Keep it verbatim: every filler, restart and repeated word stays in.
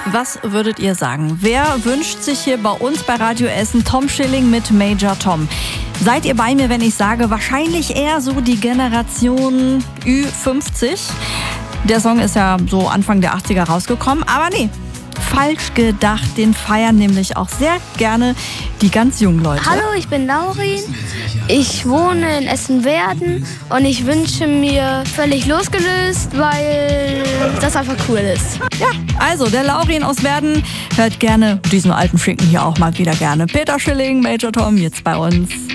Was würdet ihr sagen? Wer wünscht sich hier bei uns bei Radio Essen Tom Schilling mit Major Tom? Seid ihr bei mir, wenn ich sage, wahrscheinlich eher so die Generation Ü fünfzig? Der Song ist ja so Anfang der achtziger rausgekommen, aber nee, falsch gedacht. Den feiern nämlich auch sehr gerne die ganz jungen Leute. Hallo, ich bin Laurin. Ich wohne in Essen-Werden und ich wünsche mir Völlig losgelöst, weil das einfach cool ist. Ja, also der Laurin aus Werden hört gerne diesen alten Schinken hier auch mal wieder gerne. Peter Schilling, Major Tom, jetzt bei uns.